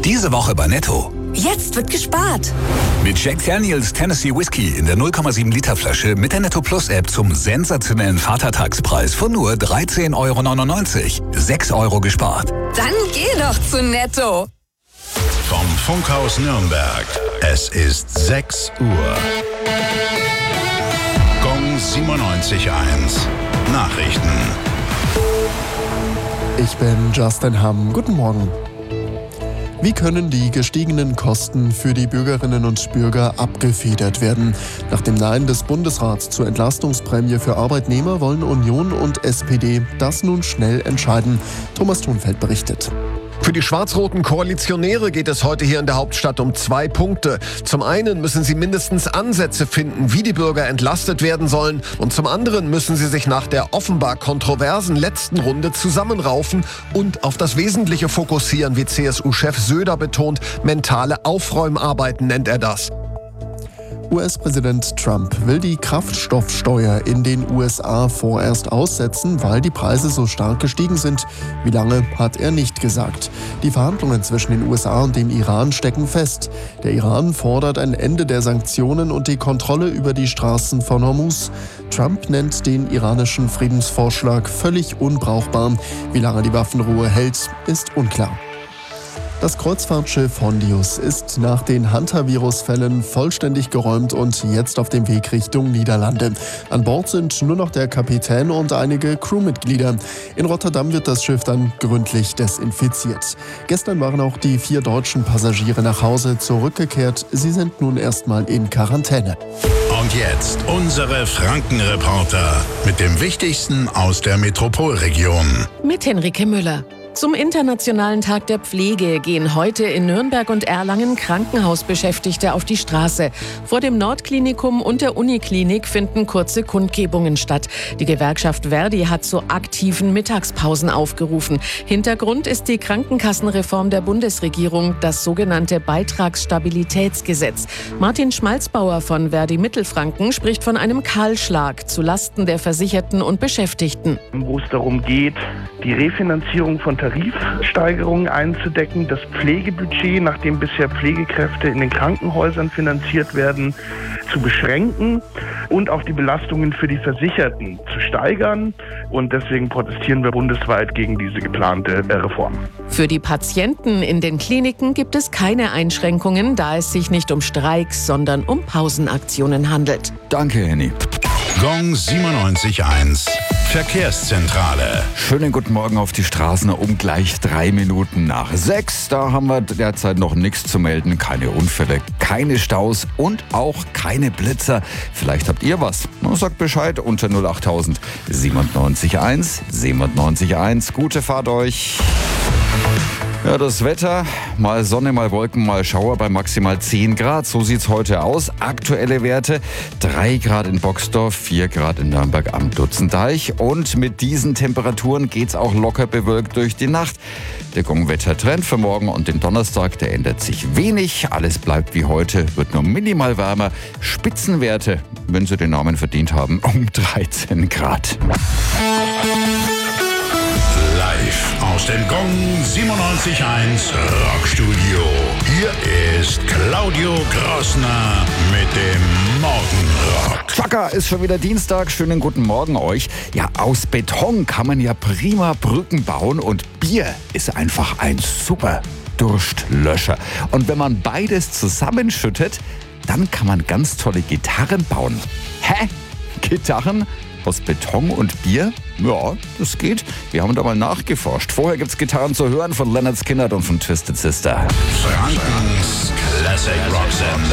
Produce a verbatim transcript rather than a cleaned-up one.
Diese Woche bei Netto. Jetzt wird gespart. Mit Jack Daniels Tennessee Whiskey in der null Komma sieben Liter Flasche mit der Netto Plus App zum sensationellen Vatertagspreis von nur dreizehn Euro neunundneunzig. sechs Euro gespart. Dann geh doch zu Netto. Vom Funkhaus Nürnberg. Es ist sechs Uhr. Gong siebenundneunzig Komma eins. Nachrichten. Ich bin Justin Hamm. Guten Morgen. Wie können die gestiegenen Kosten für die Bürgerinnen und Bürger abgefedert werden? Nach dem Nein des Bundesrats zur Entlastungsprämie für Arbeitnehmer wollen Union und S P D das nun schnell entscheiden. Thomas Thunfeld berichtet. Für die schwarz-roten Koalitionäre geht es heute hier in der Hauptstadt um zwei Punkte. Zum einen müssen sie mindestens Ansätze finden, wie die Bürger entlastet werden sollen. Und zum anderen müssen sie sich nach der offenbar kontroversen letzten Runde zusammenraufen und auf das Wesentliche fokussieren, wie C S U-Chef Söder betont. Mentale Aufräumarbeiten nennt er das. U S-Präsident Trump will die Kraftstoffsteuer in den U S A vorerst aussetzen, weil die Preise so stark gestiegen sind. Wie lange, hat er nicht gesagt. Die Verhandlungen zwischen den U S A und dem Iran stecken fest. Der Iran fordert ein Ende der Sanktionen und die Kontrolle über die Straßen von Hormuz. Trump nennt den iranischen Friedensvorschlag völlig unbrauchbar. Wie lange die Waffenruhe hält, ist unklar. Das Kreuzfahrtschiff Hondius ist nach den Hantavirus-Fällen vollständig geräumt und jetzt auf dem Weg Richtung Niederlande. An Bord sind nur noch der Kapitän und einige Crewmitglieder. In Rotterdam wird das Schiff dann gründlich desinfiziert. Gestern waren auch die vier deutschen Passagiere nach Hause zurückgekehrt. Sie sind nun erstmal in Quarantäne. Und jetzt unsere Frankenreporter mit dem Wichtigsten aus der Metropolregion. Mit Henrike Müller. Zum Internationalen Tag der Pflege gehen heute in Nürnberg und Erlangen Krankenhausbeschäftigte auf die Straße. Vor dem Nordklinikum und der Uniklinik finden kurze Kundgebungen statt. Die Gewerkschaft Verdi hat zu aktiven Mittagspausen aufgerufen. Hintergrund ist die Krankenkassenreform der Bundesregierung, das sogenannte Beitragsstabilitätsgesetz. Martin Schmalzbauer von Verdi Mittelfranken spricht von einem Kahlschlag zulasten der Versicherten und Beschäftigten. Wo es darum geht, die Refinanzierung von Tarifsteigerungen einzudecken, das Pflegebudget, nachdem bisher Pflegekräfte in den Krankenhäusern finanziert werden, zu beschränken und auch die Belastungen für die Versicherten zu steigern. Und deswegen protestieren wir bundesweit gegen diese geplante Reform. Für die Patienten in den Kliniken gibt es keine Einschränkungen, da es sich nicht um Streiks, sondern um Pausenaktionen handelt. Danke, Henny. Gong siebenundneunzig Komma eins. Verkehrszentrale. Schönen guten Morgen auf die Straßen um gleich drei Minuten nach sechs. Da haben wir derzeit noch nichts zu melden. Keine Unfälle, keine Staus und auch keine Blitzer. Vielleicht habt ihr was. Sagt Bescheid unter null acht tausend siebenundneunzig Komma eins. siebenundneunzig Komma eins. Gute Fahrt euch. Ja, das Wetter, mal Sonne, mal Wolken, mal Schauer bei maximal zehn Grad. So sieht's heute aus. Aktuelle Werte: drei Grad in Boxdorf, vier Grad in Nürnberg am Dutzendeich. Und mit diesen Temperaturen geht's auch locker bewölkt durch die Nacht. Der Gong-Wetter-Trend für morgen und den Donnerstag, der ändert sich wenig. Alles bleibt wie heute, wird nur minimal wärmer. Spitzenwerte, wenn sie den Namen verdient haben, um dreizehn Grad. Live aus dem Gong siebenundneunzig Komma eins Rockstudio. Hier ist Claudio Grossner mit dem Morgenrock. Chaka, ist schon wieder Dienstag. Schönen guten Morgen euch. Ja, aus Beton kann man ja prima Brücken bauen und Bier ist einfach ein super Durstlöscher. Und wenn man beides zusammenschüttet, dann kann man ganz tolle Gitarren bauen. Hä? Gitarren aus Beton und Bier? Ja, das geht. Wir haben da mal nachgeforscht. Vorher gibt's Gitarren zu hören von Lynyrd Skynyrd und von Twisted Sister. Frankens Classic Rock Sender.